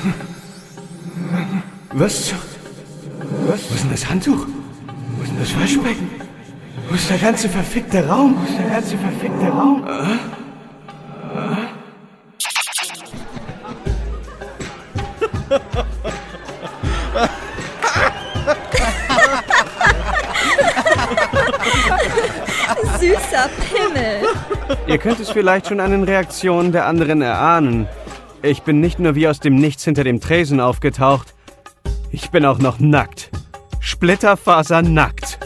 Was? Wo ist denn das Handtuch? Wo ist denn das Waschbecken? Wo ist der ganze verfickte Raum? Süßer Pimmel. Ihr könnt es vielleicht schon an den Reaktionen der anderen erahnen. Ich bin nicht nur wie aus dem Nichts hinter dem Tresen aufgetaucht. Ich bin auch noch nackt. Splitterfasernackt.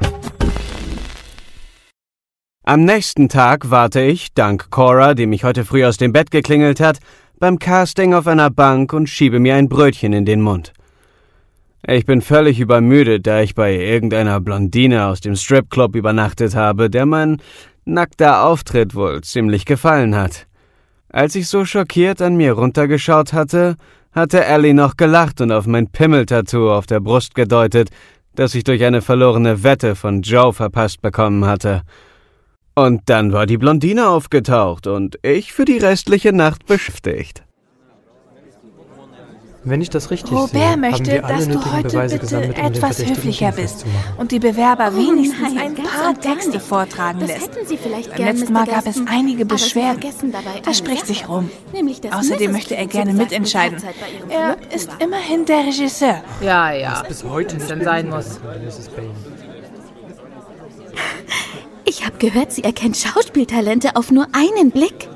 Am nächsten Tag warte ich, dank Cora, die mich heute früh aus dem Bett geklingelt hat, beim Casting auf einer Bank und schiebe mir ein Brötchen in den Mund. Ich bin völlig übermüdet, da ich bei irgendeiner Blondine aus dem Stripclub übernachtet habe, der mein nackter Auftritt wohl ziemlich gefallen hat. Als ich so schockiert an mir runtergeschaut hatte, hatte Ellie noch gelacht und auf mein Pimmel-Tattoo auf der Brust gedeutet, das ich durch eine verlorene Wette von Joe verpasst bekommen hatte. Und dann war die Blondine aufgetaucht und ich für die restliche Nacht beschäftigt. Wenn ich das richtig Robert sehe, möchte, haben wir alle dass du nötigen heute Beweise bitte gesammelt, um den etwas Verdächtigen höflicher dingfest bist zu machen. und die Bewerber wenigstens nein, ein ganz paar und gar Texte nicht. vortragen Das lässt. hätten Sie vielleicht Beim gern, letzten Mr. Mal gab es Gaston, einige aber Sie Beschwerden. vergessen dabei eine Das spricht sich Sache, rum. nämlich das Außerdem Mrs. möchte er King gerne zu mitentscheiden. besagten Hochzeit bei Er Ihrem ist Verlobten war. immerhin der Regisseur. Ja. Bis heute Wenn's dann sein muss. Mrs. Bain. Ich habe gehört, sie erkennt Schauspieltalente auf nur einen Blick.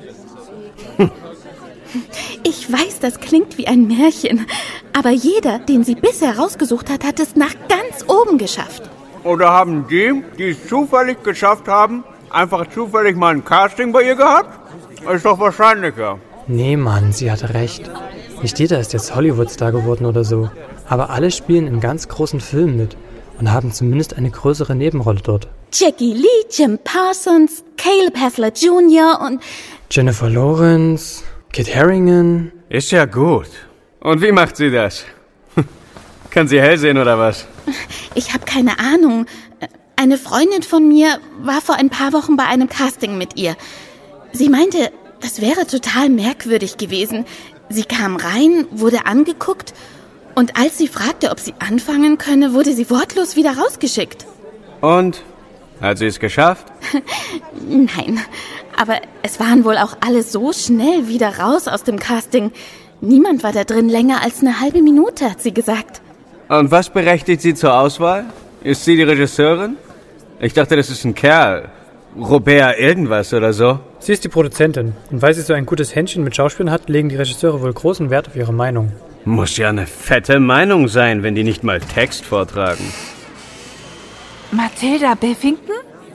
Ich weiß, das klingt wie ein Märchen, aber jeder, den sie bisher rausgesucht hat, hat es nach ganz oben geschafft. Oder haben die es zufällig geschafft haben, einfach zufällig mal ein Casting bei ihr gehabt? Ist doch wahrscheinlicher. Nee, Mann, sie hatte recht. Nicht jeder ist jetzt Hollywood-Star geworden oder so. Aber alle spielen in ganz großen Filmen mit und haben zumindest eine größere Nebenrolle dort. Jackie Lee, Jim Parsons, Caleb Heffler Jr. und... Jennifer Lawrence, Kit Harington. Ist ja gut. Und wie macht sie das? Kann sie hell sehen oder was? Ich habe keine Ahnung. Eine Freundin von mir war vor ein paar Wochen bei einem Casting mit ihr. Sie meinte, das wäre total merkwürdig gewesen. Sie kam rein, wurde angeguckt und als sie fragte, ob sie anfangen könne, wurde sie wortlos wieder rausgeschickt. Und? Hat sie es geschafft? Nein, aber es waren wohl auch alle so schnell wieder raus aus dem Casting. Niemand war da drin länger als eine halbe Minute, hat sie gesagt. Und was berechtigt sie zur Auswahl? Ist sie die Regisseurin? Ich dachte, das ist ein Kerl. Robert irgendwas oder so. Sie ist die Produzentin. Und weil sie so ein gutes Händchen mit Schauspielern hat, legen die Regisseure wohl großen Wert auf ihre Meinung. Muss ja eine fette Meinung sein, wenn die nicht mal Text vortragen. Matilda Biffington?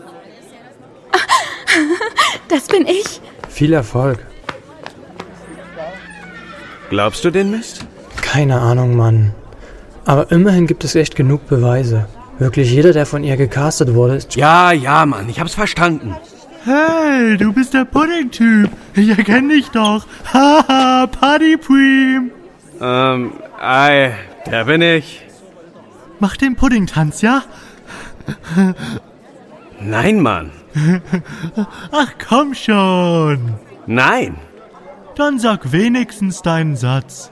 Das bin ich. Viel Erfolg. Glaubst du den Mist? Keine Ahnung, Mann. Aber immerhin gibt es echt genug Beweise. Wirklich jeder, der von ihr gecastet wurde, ist... Ja, Mann, ich hab's verstanden. Hey, du bist der Pudding-Typ. Ich erkenne dich doch. Haha, Party-Preem. Der bin ich. Mach den Pudding-Tanz, ja? Nein, Mann. Ach, komm schon. Nein. Dann sag wenigstens deinen Satz.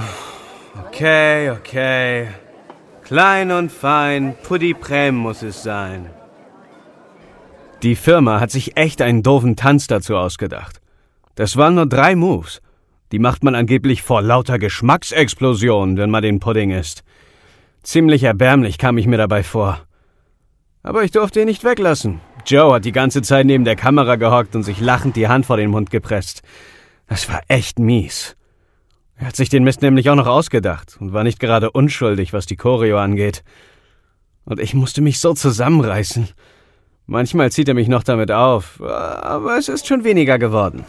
Okay. Klein und fein, Puddi-Prem muss es sein. Die Firma hat sich echt einen doofen Tanz dazu ausgedacht. Das waren nur 3 Moves. Die macht man angeblich vor lauter Geschmacksexplosion, wenn man den Pudding isst. Ziemlich erbärmlich kam ich mir dabei vor. Aber ich durfte ihn nicht weglassen. Joe hat die ganze Zeit neben der Kamera gehockt und sich lachend die Hand vor den Mund gepresst. Das war echt mies. Er hat sich den Mist nämlich auch noch ausgedacht und war nicht gerade unschuldig, was die Choreo angeht. Und ich musste mich so zusammenreißen. Manchmal zieht er mich noch damit auf, aber es ist schon weniger geworden.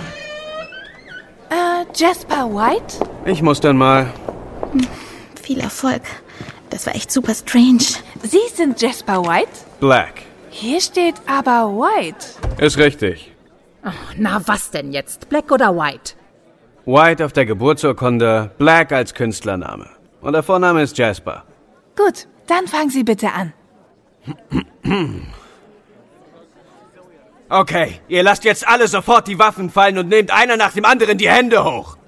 Jasper White? Ich muss dann mal... Viel Erfolg. Das war echt super strange. Sie sind Jasper White? Black. Hier steht aber White. Ist richtig. Na, was denn jetzt? Black oder White? White auf der Geburtsurkunde, Black als Künstlername. Und der Vorname ist Jasper. Gut, dann fangen Sie bitte an. Okay, ihr lasst jetzt alle sofort die Waffen fallen und nehmt einer nach dem anderen die Hände hoch.